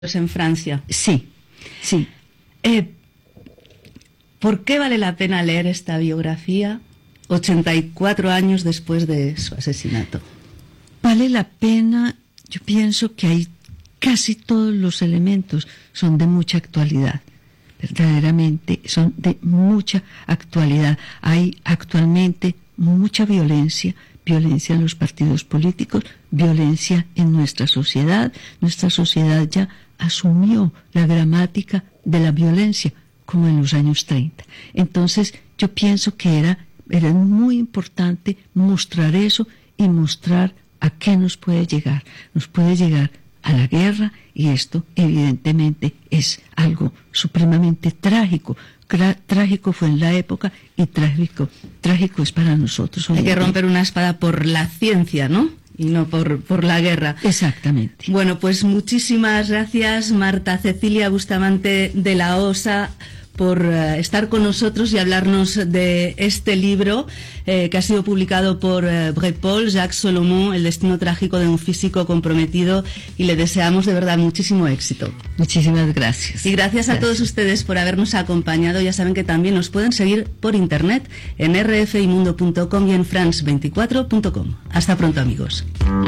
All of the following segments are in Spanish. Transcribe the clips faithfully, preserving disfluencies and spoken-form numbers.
en Francia. Sí, sí. Eh, ¿Por qué vale la pena leer esta biografía ochenta y cuatro años después de su asesinato? Vale la pena, yo pienso que hay casi todos los elementos son de mucha actualidad. Verdaderamente son de mucha actualidad. Hay actualmente mucha violencia, violencia en los partidos políticos, violencia en nuestra sociedad. Nuestra sociedad ya asumió la gramática de la violencia como en los años treinta. Entonces yo pienso que era, era muy importante mostrar eso y mostrar a qué nos puede llegar. Nos puede llegar a la guerra, y esto evidentemente es algo supremamente trágico. Cra- trágico fue en la época y trágico, trágico es para nosotros. Hay que romper una espada por la ciencia, ¿no? Y no por, por la guerra. Exactamente. Bueno, pues muchísimas gracias, Marta Cecilia Bustamante de la Osa, por uh, estar con nosotros y hablarnos de este libro eh, que ha sido publicado por uh, Brepaul, Jacques Solomon, El destino trágico de un físico comprometido, y le deseamos de verdad muchísimo éxito. Muchísimas gracias. Y gracias, gracias a todos ustedes por habernos acompañado. Ya saben que también nos pueden seguir por internet en r f i mundo punto com y en france veinticuatro punto com. Hasta pronto, amigos.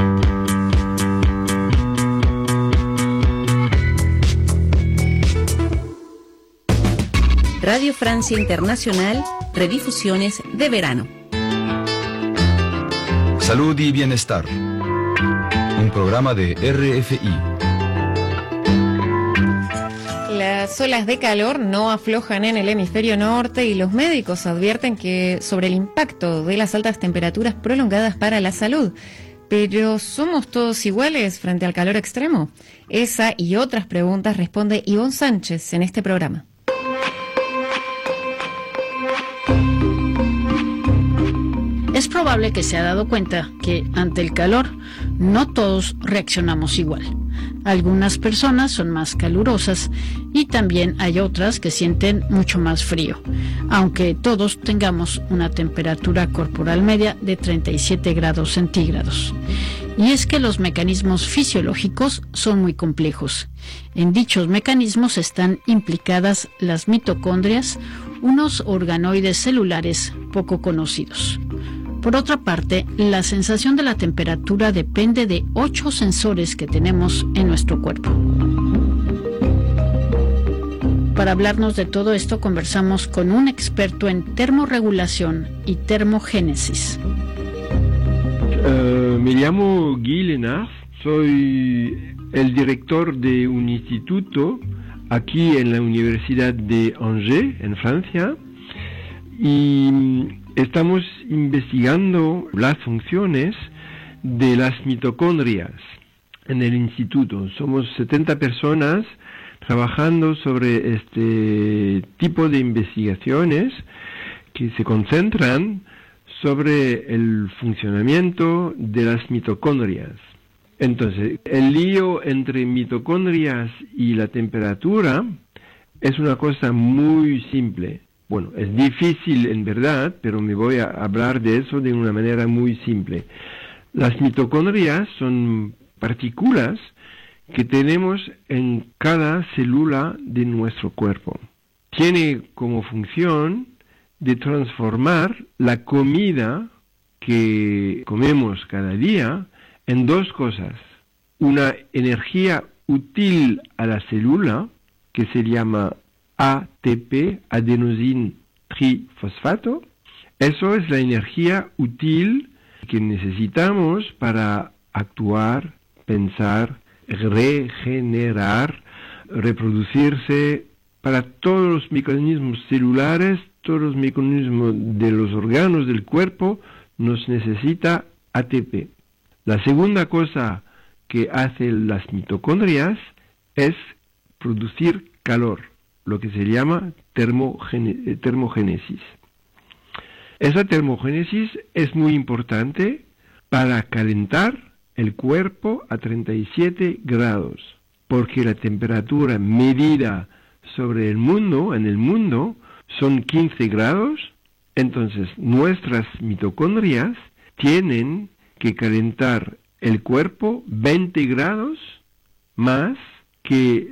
Radio Francia Internacional, redifusiones de verano. Salud y bienestar. Un programa de R F I. Las olas de calor no aflojan en el hemisferio norte y los médicos advierten que sobre el impacto de las altas temperaturas prolongadas para la salud. Pero ¿somos todos iguales frente al calor extremo? Esa y otras preguntas responde Ivonne Sánchez en este programa. Es probable que se ha dado cuenta que ante el calor no todos reaccionamos igual. Algunas personas son más calurosas y también hay otras que sienten mucho más frío, aunque todos tengamos una temperatura corporal media de treinta y siete grados centígrados. Y es que los mecanismos fisiológicos son muy complejos. En dichos mecanismos están implicadas las mitocondrias, unos organoides celulares poco conocidos. Por otra parte, la sensación de la temperatura depende de ocho sensores que tenemos en nuestro cuerpo. Para hablarnos de todo esto, conversamos con un experto en termorregulación y termogénesis. Uh, me llamo Guy Lénard, soy el director de un instituto aquí en la Universidad de Angers, en Francia, y estamos investigando las funciones de las mitocondrias en el instituto. Somos setenta personas trabajando sobre este tipo de investigaciones que se concentran sobre el funcionamiento de las mitocondrias. Entonces, el lío entre mitocondrias y la temperatura es una cosa muy simple. Bueno, es difícil en verdad, pero me voy a hablar de eso de una manera muy simple. Las mitocondrias son partículas que tenemos en cada célula de nuestro cuerpo. Tiene como función de transformar la comida que comemos cada día en dos cosas. Una energía útil a la célula, que se llama A T P, adenosín trifosfato. Eso es la energía útil que necesitamos para actuar, pensar, regenerar, reproducirse, para todos los mecanismos celulares, todos los mecanismos de los órganos del cuerpo, nos necesita A T P. La segunda cosa que hacen las mitocondrias es producir calor, lo que se llama termogene- termogénesis. Esa termogénesis es muy importante para calentar el cuerpo a treinta y siete grados, porque la temperatura medida sobre el mundo, en el mundo, son quince grados, entonces nuestras mitocondrias tienen que calentar el cuerpo veinte grados más que